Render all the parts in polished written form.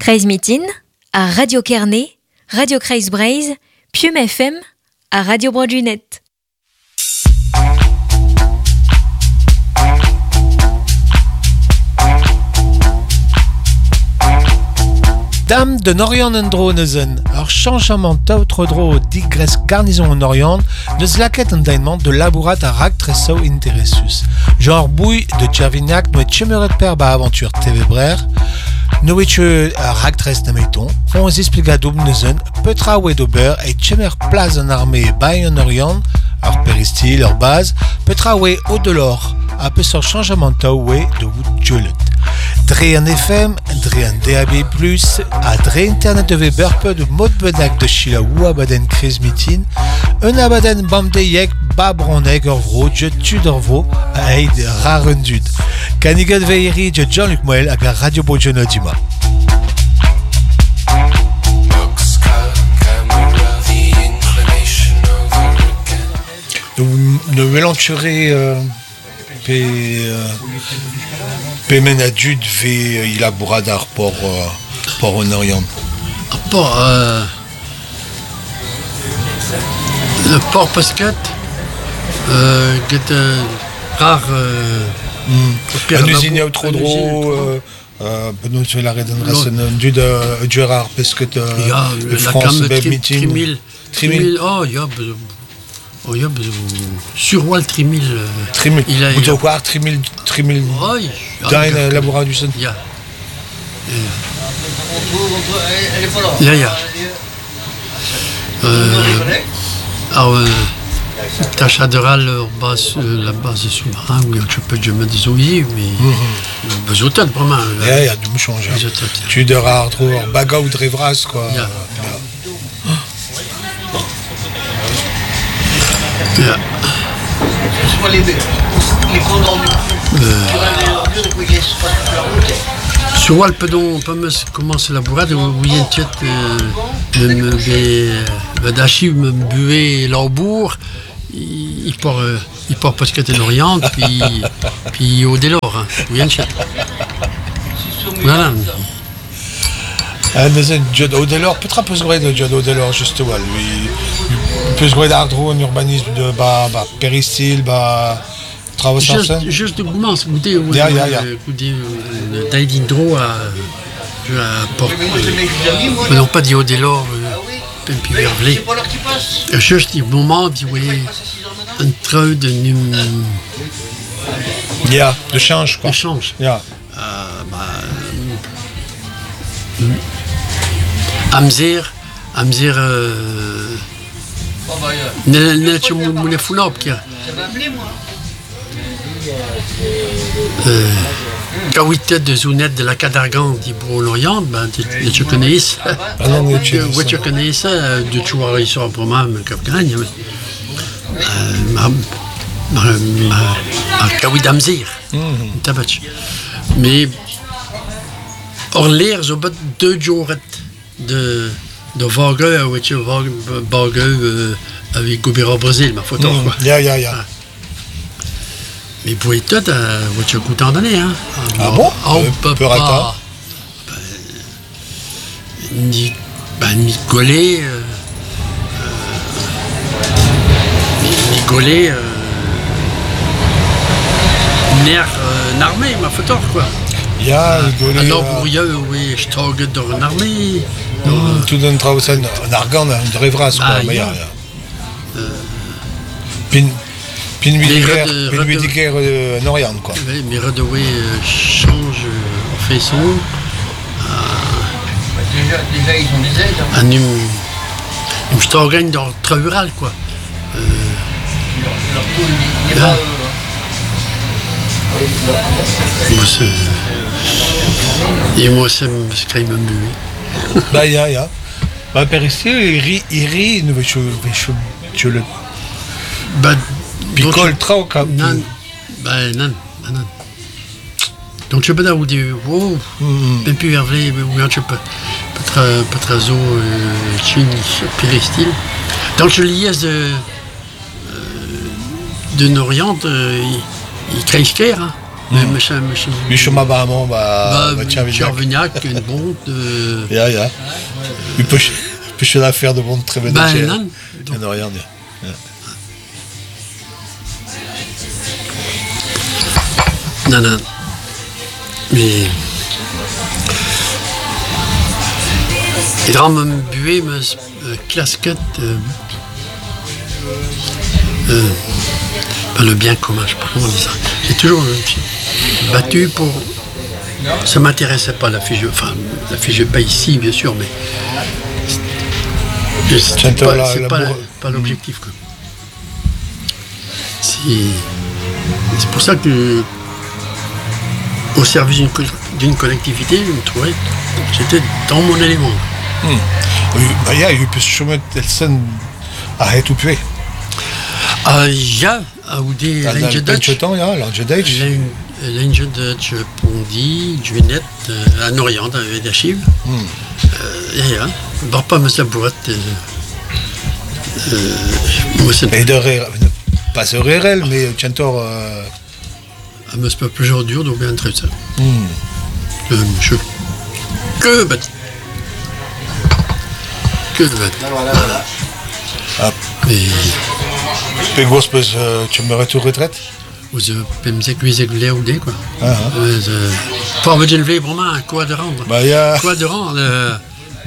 Kreis Mitin, à Radio Kerney, Radio Kreis Breizh, Pium FM, à Radio Broadjunet. Dame de Norian en dro neuzen, ur chanchament taoutro dro digres garnison en Orient, neus laket an dainman de labourat a rag tresau interessus. Genre bouille de Tchervignac noe tchemeret per ba aventure TV Brer, noe tche rag tres nameton, on espligadoub neuzen, petra oe d'ober et tchemer plaz en armée bay en Orient, ur peristil, ur base, petra oe au de l'or, a peus ur chanchament taoué de wout djeulet. Dre en FM, dre en DAB+, a dre internet de Weberpe de mod bedak de chila ou abaden Kreis Mitin, un abaden bamdeiek ba bronneg ur vro, je tud ur vro, a eid rar un dud. Kanigat veiri de Jean-Luc Moel hag a Radio Broadjunet dima. Nous mélangerons pe men a dud ve ilabourad ar port en Orient. Le port Pascat, rare. Un usine au trop dro. Nous tu la redon rasen dud rare pesket de France meeting. Trimil. Oh, il y a sur Wall Trimil. Trimil. Vous devez voir Trimil. Dans la laboura du son. Ya. Tachaderal, la base sous-marin, où tu peux te mettre des ouïes, mais besoin de vraiment. Il y a du change. Tu de rare trop baga ou drevras quoi. Yeah. Sur Wall pedon commence la bourrade où il y a une tête d'achiv me buer l'aubour il part parce que t'es Orient puis au Delors hein où il y a une tête voilà. Au Delors, peut-être peu de au Delors juste Wall lui. Peut jouer d'ardro en urbanisme de péristil travaux juste de goumance goûter d'aïdindro à port non pas d'Io Delors puis Vervelé juste du moment puis oui un treu de de change quoi Amzir ne tu me foulop qui Kawita de Zounet de la Cadargan dit pour l'Orient ben tu connais ça tu connais ça de tu vois ils sont pour moi comme gagne ma Kawit Amzir tabach mais or l'air zo bat 2 jours de Vargue avec Vargue avec Gobera au Brésil ma photo quoi. Mais pour être tu coûte en année hein. Ah bon peut rata ni Golé nerf armée ma photo quoi. Alors pour y oui je target dans une armée tout d'un travail en argan de rêveras quoi mais pin lui guerre en Orient quoi mais redoué change façon déjà ils ont des aides je target dans très rural quoi et moi ça me crée même lui ya peristil il rit ne je le picole trop comme non donc tu peux dire où dire wow même plus Hervé ou tu peux Petrazo Chine peristil donc je liesse de Orient il crée sker hein Mais Michel Mabamon, Tchervignac, une bonde. Ja. Il peut la faire de bonde très bien. Non. Rien. Non. Mais. Il rame me buer, me clasquette. Le bien commun, je sais pas comment on dit ça. J'ai toujours battu pour. Ça m'intéressait pas la figure. Enfin, la figure pas ici, bien sûr, mais. C'est pas l'objectif, quoi. C'est pour ça que. Au service d'une collectivité, je me trouvais. J'étais dans mon élément. Il y a eu plus de chemin de scène à récupérer. Il y a des Lange Dutch. Lange Dutch, Pondi, Junet, à Norient, avec des chives. Il pas me sabourette. Et de rire, pas de rire, mais Chantor. Me c'est pas plus dur, donc bien très ça. Que bête. Mais gros, tu me retournes retraite? Vous me dites que vous êtes ou des quoi. Pour me dire vraiment un quoi de rendre. Quoi de rendre.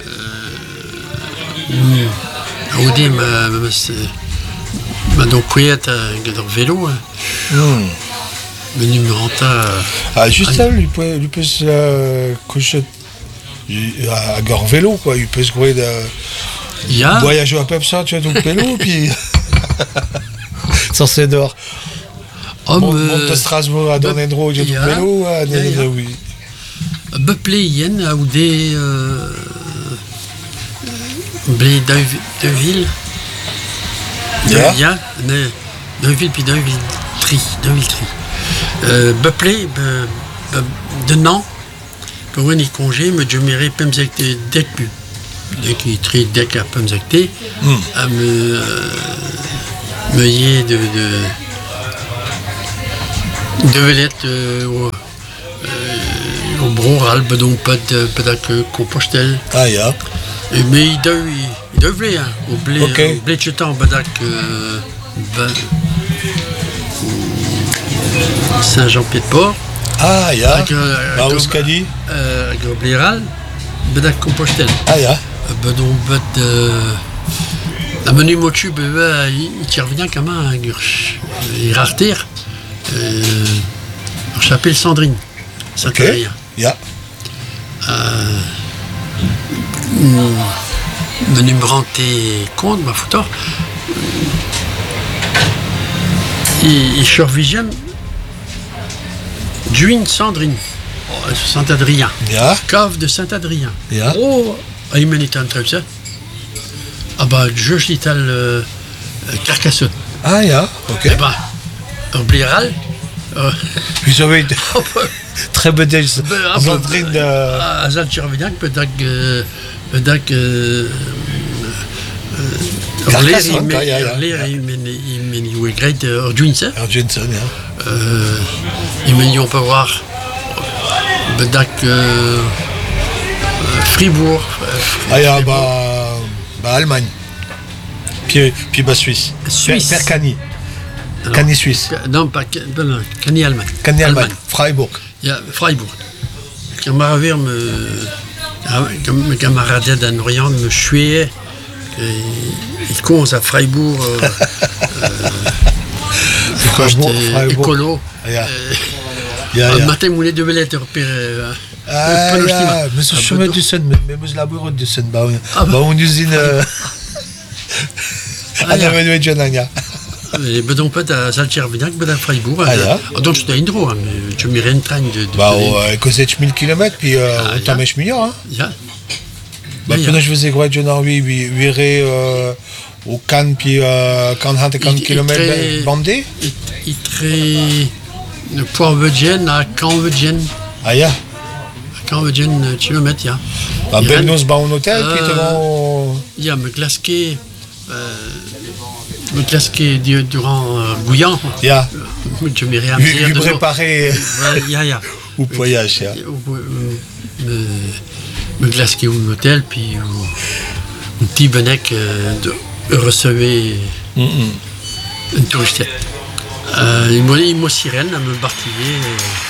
Audi m'a donc couillé à vélo. Le numéro juste ça, il peut se coucher à gare vélo, quoi. Il peut se courir de voyager à Pepsa, tu as ton vélo, puis sans dehors. Monte de Strasbourg à Donendro, tu as ton vélo, oui. Beuplé, Yen, ou des blé de ville. D'un ville, puis d'un ville tri. Beuplé, de Nantes, pour un congé, me jumerai pemzecté dès que dès qu'il tri dès qu'à pemzecté, à me y de velette au broral, bedon pas de que Compostelle. Mais il devait, au blé de chetan, bedac Saint-Jean-Pied-de-Port. Euskadi. Globléral, bedac Compostelle. Bedon la menu motu il tire bien comme un gurch. Il raretir. Chapelle Sandrine. Saint-Adrien. Menu branté compte, ma photo. Il survigène Duine Sandrine, Saint-Adrien. Cave de Saint-Adrien. Il m'a dit un truc ça. Je suis à Carcassonne. Ok. Au Blairal. Vous avez très bonne Sandrine de. À Zalchervignac, peut-être Carcassonne, on peut voir Fribourg. Allemagne. Puis Suisse. Cani. Cani Suisse. Non, pas Cani Allemagne. Cani Allemagne. Freiburg. Freiburg. Mes camarades d'Orient me chuaient. Il commence à Freiburg. Quand j'étais écolo. Le matin, vous devez être repéré. Mais ce chemin du Sun, mais vous labourer du Sun, on usine. Et bedon peut à Zalchervignac, à Freiburg. Donc je suis indro, mais tu m'irais une train de. Cause 1000 km, puis on t'en met meilleur. Pendant je faisais quoi, virer au Cannes, puis 40 km bandé. Il crée le Poivre-Gêne à Caen-Vegène. À Caen-Vegène, kilomètres, Belnos, un hôtel, puis il y a me glasqué me clasquer durant Gouillan. Ja. Je m'y rien U préparer ja. au voyage, ja. Me clasquer au hôtel, puis un petit benec de recevoir une touristette. Il m'a sirène à me barquiller.